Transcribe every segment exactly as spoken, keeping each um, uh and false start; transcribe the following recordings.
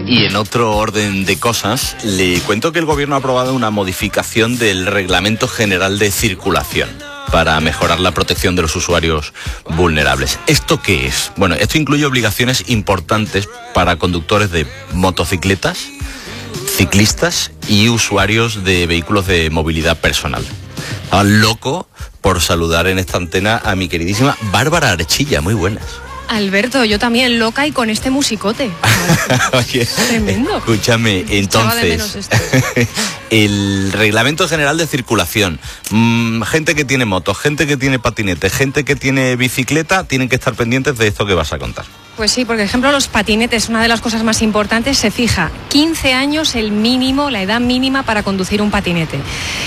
Y en otro orden de cosas, le cuento que el gobierno ha aprobado una modificación del Reglamento General de Circulación para mejorar la protección de los usuarios vulnerables. ¿Esto qué es? Bueno, esto incluye obligaciones importantes para conductores de motocicletas, ciclistas y usuarios de vehículos de movilidad personal. Estaba loco por saludar en esta antena a mi queridísima Bárbara Archilla. Muy buenas. Alberto, yo también loca y con este musicote. Oye, tremendo. Escúchame, entonces, el Reglamento General de Circulación, mmm, gente que tiene moto, gente que tiene patinete, gente que tiene bicicleta, tienen que estar pendientes de esto que vas a contar. Pues sí, porque, por ejemplo, los patinetes, una de las cosas más importantes, se fija quince años el mínimo, la edad mínima para conducir un patinete.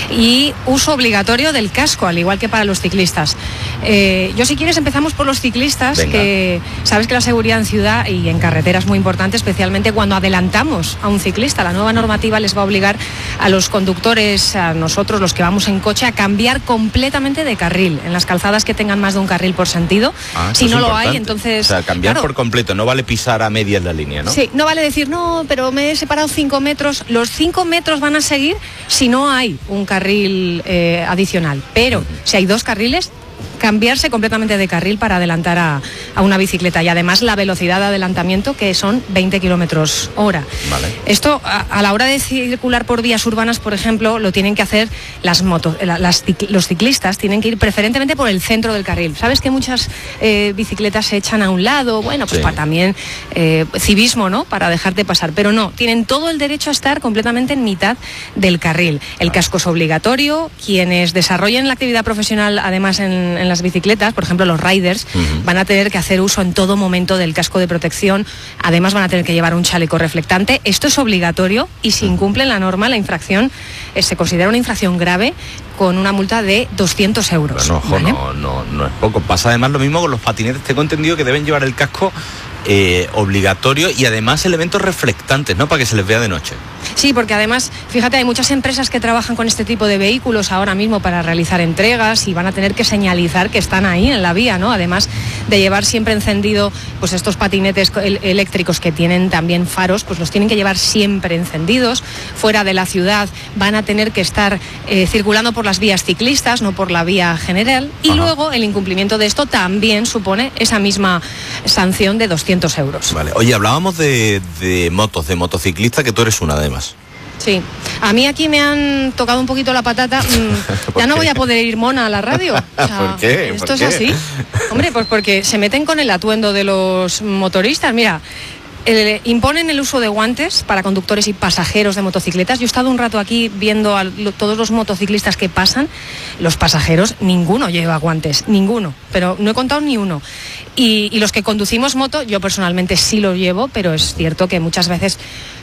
Y uso obligatorio del casco, al igual que para los ciclistas. Eh, yo, si quieres, empezamos por los ciclistas, Venga. que sabes que la seguridad en ciudad y en carretera es muy importante, especialmente cuando adelantamos a un ciclista. La nueva normativa les va a obligar a los conductores, a nosotros, los que vamos en coche, a cambiar completamente de carril en las calzadas que tengan más de un carril por sentido. Ah, si no lo hay, entonces... O sea, cambiar claro, por completo, no vale pisar a medias la línea, ¿no? Sí, no vale decir, no, pero me he separado cinco metros. Los cinco metros van a seguir si no hay un carril eh, adicional. Pero uh-huh. si hay dos carriles, cambiarse completamente de carril para adelantar a, a una bicicleta. Y además la velocidad de adelantamiento, que son veinte kilómetros hora. Vale. Esto, a, a la hora de circular por vías urbanas, por ejemplo, lo tienen que hacer las motos, las, los ciclistas tienen que ir preferentemente por el centro del carril. Sabes que muchas eh, bicicletas se echan a un lado, bueno, pues sí. para también eh, civismo, ¿no? Para dejarte pasar. Pero no, tienen todo el derecho a estar completamente en mitad del carril. El vale. casco es obligatorio. Quienes desarrollen la actividad profesional, además en, en las bicicletas, por ejemplo los riders, uh-huh. van a tener que hacer uso en todo momento del casco de protección. Además van a tener que llevar un chaleco reflectante. Esto es obligatorio y si incumplen la norma, la infracción eh, se considera una infracción grave con una multa de doscientos euros. Bueno, ojo, ¿vale? no, no, no es poco. Pasa además lo mismo con los patinetes. Tengo entendido que deben llevar el casco eh, obligatorio y además elementos reflectantes, ¿no? Para que se les vea de noche. Sí, porque además, fíjate, hay muchas empresas que trabajan con este tipo de vehículos ahora mismo para realizar entregas y van a tener que señalizar que están ahí en la vía, ¿no? Además de llevar siempre encendido, pues estos patinetes eléctricos que tienen también faros, pues los tienen que llevar siempre encendidos. Fuera de la ciudad van a tener que estar eh, circulando por las vías ciclistas, no por la vía general. Y Ajá. luego el incumplimiento de esto también supone esa misma sanción de doscientos euros. Vale. Oye, hablábamos de, de motos, de motociclista, que tú eres una además. Sí, a mí aquí me han tocado un poquito la patata. Mm, ya no voy a poder ir mona a la radio. O sea, ¿Por qué? Esto ¿Por es qué? así. Hombre, pues porque se meten con el atuendo de los motoristas. Mira, eh, imponen el uso de guantes para conductores y pasajeros de motocicletas. Yo he estado un rato aquí viendo a lo, todos los motociclistas que pasan. Los pasajeros, ninguno lleva guantes, ninguno. Pero no he contado ni uno. Y, y los que conducimos moto, yo personalmente sí lo llevo, pero es cierto que muchas veces...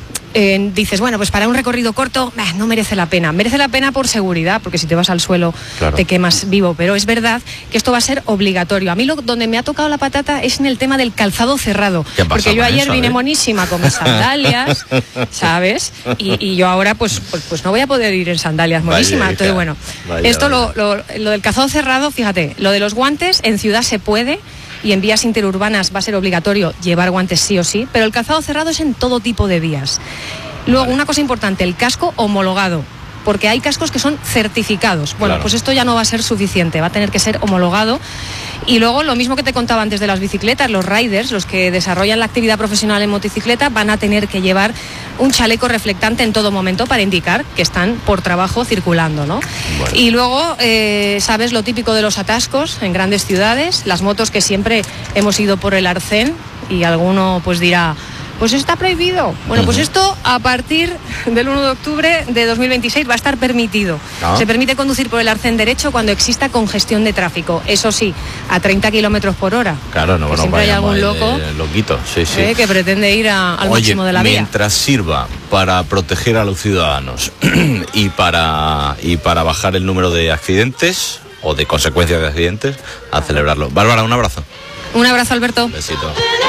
Eh, dices, bueno, pues para un recorrido corto eh, no merece la pena. Merece la pena por seguridad, porque si te vas al suelo claro. te quemas vivo. Pero es verdad que esto va a ser obligatorio. A mí lo, donde me ha tocado la patata es en el tema del calzado cerrado. Porque yo ayer eso, vine eh? monísima con mis sandalias, ¿sabes? Y, y yo ahora pues, pues, pues no voy a poder ir en sandalias monísima. Vaya, Entonces, bueno, vaya, esto vaya. Lo, lo, lo del calzado cerrado, fíjate, lo de los guantes en ciudad se puede. Y en vías interurbanas va a ser obligatorio llevar guantes sí o sí, pero el calzado cerrado es en todo tipo de vías. Luego, vale. una cosa importante, el casco homologado, porque hay cascos que son certificados. Bueno, claro. pues esto ya no va a ser suficiente, va a tener que ser homologado. Y luego, lo mismo que te contaba antes de las bicicletas, los riders, los que desarrollan la actividad profesional en motocicleta, van a tener que llevar un chaleco reflectante en todo momento para indicar que están por trabajo circulando, ¿no? Bueno. Y luego, eh, sabes lo típico de los atascos en grandes ciudades, las motos que siempre hemos ido por el arcén y alguno pues dirá... Pues está prohibido. Bueno, pues esto a partir del uno de octubre de dos mil veintiséis va a estar permitido. ¿No? Se permite conducir por el arcén derecho cuando exista congestión de tráfico. Eso sí, a treinta kilómetros por hora. Claro, no, bueno, siempre hay algún loco eh, loquito, sí, sí. Eh, que pretende ir a, al Oye, máximo de la vía. Mientras sirva para proteger a los ciudadanos y para y para bajar el número de accidentes o de consecuencias de accidentes, a celebrarlo. Bárbara, un abrazo. Un abrazo, Alberto. Un besito.